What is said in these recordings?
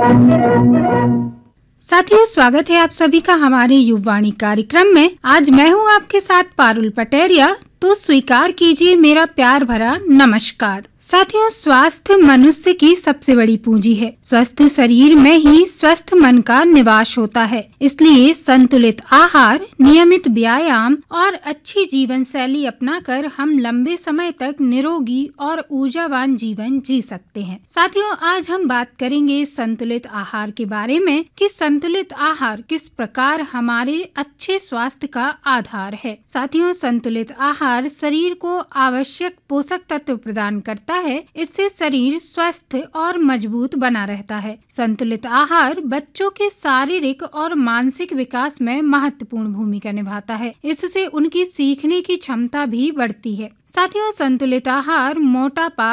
साथियों, स्वागत है आप सभी का हमारे युववाणी कार्यक्रम में। आज मैं हूं आपके साथ पारुल पटेरिया। तो स्वीकार कीजिए मेरा प्यार भरा नमस्कार। साथियों, स्वास्थ्य मनुष्य की सबसे बड़ी पूंजी है। स्वस्थ शरीर में ही स्वस्थ मन का निवास होता है। इसलिए संतुलित आहार, नियमित व्यायाम और अच्छी जीवन शैली अपनाकर हम लंबे समय तक निरोगी और ऊर्जावान जीवन जी सकते हैं। साथियों, आज हम बात करेंगे संतुलित आहार के बारे में कि संतुलित आहार किस प्रकार हमारे अच्छे स्वास्थ्य का आधार है। साथियों, संतुलित आहार शरीर को आवश्यक पोषक तत्व प्रदान करता है। इससे शरीर स्वस्थ और मजबूत बना रहता है। संतुलित आहार बच्चों के शारीरिक और मानसिक विकास में महत्वपूर्ण भूमिका निभाता है। इससे उनकी सीखने की क्षमता भी बढ़ती है। साथियों, संतुलित आहार मोटापा,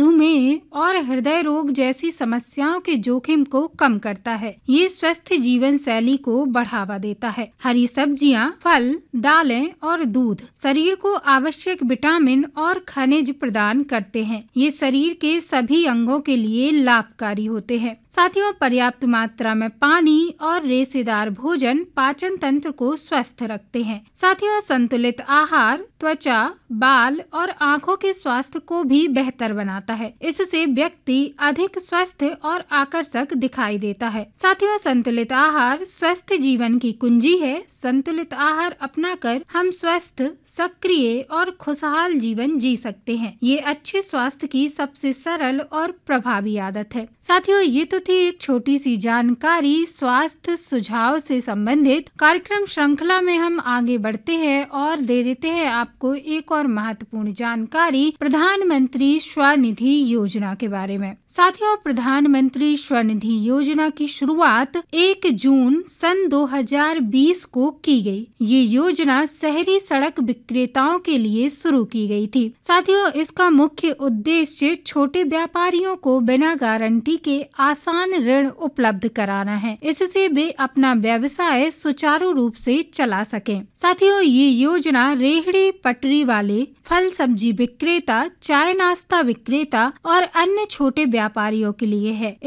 मधुमेह और हृदय रोग जैसी समस्याओं के जोखिम को कम करता है। ये स्वस्थ जीवन शैली को बढ़ावा देता है। हरी सब्जियां, फल, दालें और दूध शरीर को आवश्यक विटामिन और खनिज प्रदान करते हैं। ये शरीर के सभी अंगों के लिए लाभकारी होते हैं। साथियों, पर्याप्त मात्रा में पानी और रेशेदार भोजन पाचन तंत्र को स्वस्थ रखते हैं। साथियों, संतुलित आहार त्वचा, बाल और आँखों के स्वास्थ्य को भी बेहतर बनाता है। इससे व्यक्ति अधिक स्वस्थ और आकर्षक दिखाई देता है। साथियों, संतुलित आहार स्वस्थ जीवन की कुंजी है। संतुलित आहार अपनाकर हम स्वस्थ, सक्रिय और खुशहाल जीवन जी सकते हैं। ये अच्छे स्वास्थ्य की सबसे सरल और प्रभावी आदत है। साथियों, ये तो थी एक छोटी सी जानकारी स्वास्थ्य सुझाव से संबंधित। कार्यक्रम श्रृंखला में हम आगे बढ़ते हैं और दे देते हैं आपको एक और महत्वपूर्ण जानकारी प्रधानमंत्री स्वनिधि योजना के बारे में। साथियों, प्रधानमंत्री स्वनिधि योजना की शुरुआत 1 जून सन 2020 को की गई। ये योजना शहरी सड़क विक्रेताओं के लिए शुरू की गई थी। साथियों, इसका मुख्य उद्देश्य छोटे व्यापारियों को बिना गारंटी के आसान ऋण उपलब्ध कराना है। इससे वे अपना व्यवसाय सुचारू रूप से चला सकें। साथियों, ये योजना रेहड़ी पटरी वाले, फल सब्जी विक्रेता, चाय नाश्ता विक्रेता और अन्य छोटे व्यापारियों के लिए है।